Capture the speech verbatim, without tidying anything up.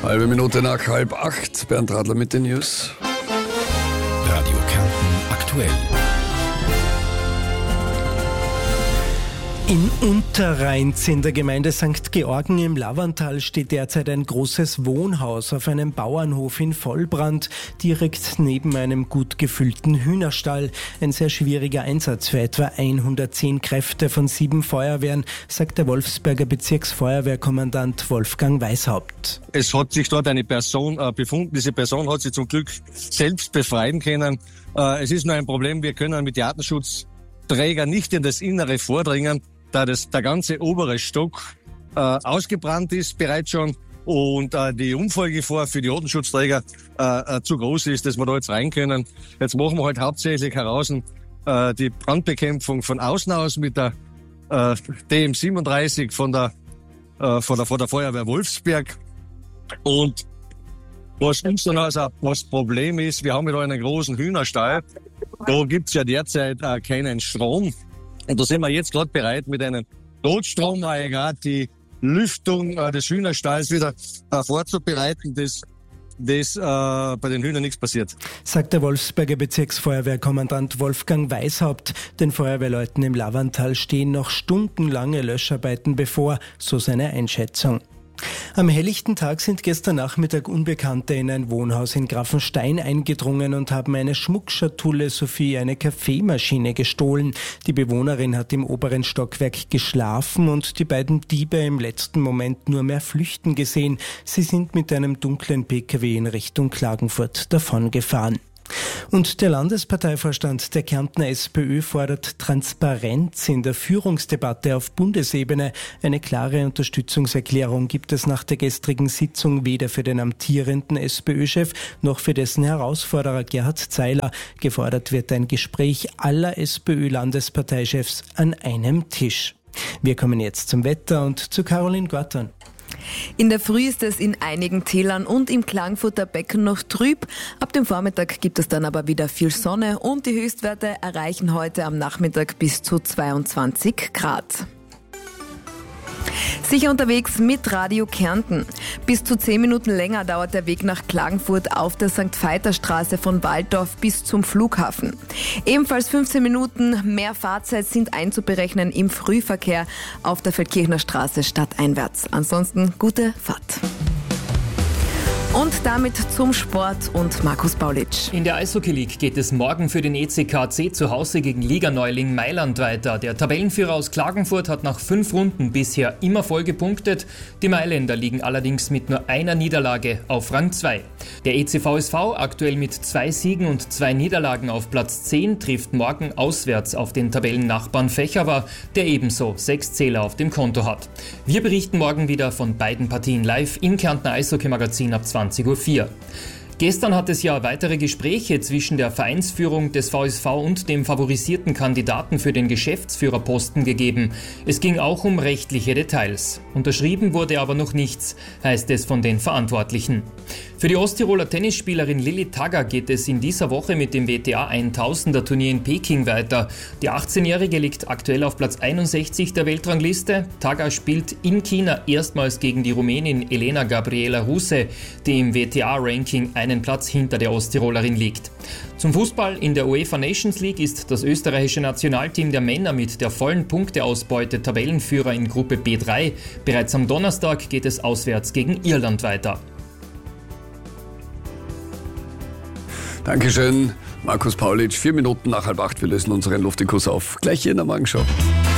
Halbe Minute nach halb acht. Bernd Radler mit den News. Radio Kärnten aktuell. In Unterrheins in der Gemeinde Sankt Georgen im Lavantal steht derzeit ein großes Wohnhaus auf einem Bauernhof in Vollbrand, direkt neben einem gut gefüllten Hühnerstall. Ein sehr schwieriger Einsatz für etwa hundertzehn Kräfte von sieben Feuerwehren, sagt der Wolfsberger Bezirksfeuerwehrkommandant Wolfgang Weishaupt. Es hat sich dort eine Person äh, befunden. Diese Person hat sich zum Glück selbst befreien können. Äh, es ist nur ein Problem, wir können mit Artenschutzträgern nicht in das Innere vordringen, da das, der ganze obere Stock äh, ausgebrannt ist bereits schon und äh, die Unfallgefahr für die Artenschutzträger äh, äh, zu groß ist, dass wir da jetzt rein können. Jetzt machen wir halt hauptsächlich heraus äh, die Brandbekämpfung von außen aus mit der äh, D M siebenunddreißig von der, äh, von der, von der Feuerwehr Wolfsberg. Und was uns dann also was Problem ist, wir haben ja da einen großen Hühnerstall. Da gibt's ja derzeit äh, keinen Strom. Und da sind wir jetzt gerade bereit, mit einem Notstromaggregat die Lüftung äh, des Hühnerstalls wieder äh, vorzubereiten, dass, dass äh, bei den Hühnern nichts passiert. Sagt der Wolfsberger Bezirksfeuerwehrkommandant Wolfgang Weishaupt. Den Feuerwehrleuten im Lavantal stehen noch stundenlange Löscharbeiten bevor, so seine Einschätzung. Am helllichten Tag sind gestern Nachmittag Unbekannte in ein Wohnhaus in Grafenstein eingedrungen und haben eine Schmuckschatulle sowie eine Kaffeemaschine gestohlen. Die Bewohnerin hat im oberen Stockwerk geschlafen und die beiden Diebe im letzten Moment nur mehr flüchten gesehen. Sie sind mit einem dunklen P K W in Richtung Klagenfurt davongefahren. Und der Landesparteivorstand der Kärntner SPÖ fordert Transparenz in der Führungsdebatte auf Bundesebene. Eine klare Unterstützungserklärung gibt es nach der gestrigen Sitzung weder für den amtierenden SPÖ-Chef noch für dessen Herausforderer Gerhard Zeiler. Gefordert wird ein Gespräch aller SPÖ-Landesparteichefs an einem Tisch. Wir kommen jetzt zum Wetter und zu Caroline Gortan. In der Früh ist es in einigen Tälern und im Klagenfurter Becken noch trüb. Ab dem Vormittag gibt es dann aber wieder viel Sonne und die Höchstwerte erreichen heute am Nachmittag bis zu zweiundzwanzig Grad. Sicher unterwegs mit Radio Kärnten. Bis zu zehn Minuten länger dauert der Weg nach Klagenfurt auf der Sankt Veiter-Straße von Walldorf bis zum Flughafen. Ebenfalls fünfzehn Minuten mehr Fahrzeit sind einzuberechnen im Frühverkehr auf der Feldkirchner Straße stadteinwärts. Ansonsten gute Fahrt. Und damit zum Sport und Markus Paulitsch. In der Eishockey League geht es morgen für den E C K C zu Hause gegen Liganeuling Mailand weiter. Der Tabellenführer aus Klagenfurt hat nach fünf Runden bisher immer voll gepunktet. Die Mailänder liegen allerdings mit nur einer Niederlage auf Rang zwei. Der E C V S V, aktuell mit zwei Siegen und zwei Niederlagen auf Platz zehn, trifft morgen auswärts auf den Tabellennachbarn Fechowa, der ebenso sechs Zähler auf dem Konto hat. Wir berichten morgen wieder von beiden Partien live im Kärntner Eishockey-Magazin ab zwanzig Uhr vier. Gestern hat es ja weitere Gespräche zwischen der Vereinsführung des V S V und dem favorisierten Kandidaten für den Geschäftsführerposten gegeben. Es ging auch um rechtliche Details. Unterschrieben wurde aber noch nichts, heißt es von den Verantwortlichen. Für die Osttiroler Tennisspielerin Lilly Tagger geht es in dieser Woche mit dem W T A tausender Turnier in Peking weiter. Die achtzehnjährige liegt aktuell auf Platz einundsechzig der Weltrangliste. Tagger spielt in China erstmals gegen die Rumänin Elena Gabriela Ruse, die im W T A-Ranking einen Platz hinter der Osttirolerin liegt. Zum Fußball: In der UEFA Nations League ist das österreichische Nationalteam der Männer mit der vollen Punkteausbeute Tabellenführer in Gruppe B drei. Bereits am Donnerstag geht es auswärts gegen Irland weiter. Dankeschön, Markus Paulitsch. Vier Minuten nach halb acht. Wir lösen unseren Luftikus auf. Gleich hier in der Morgenshow.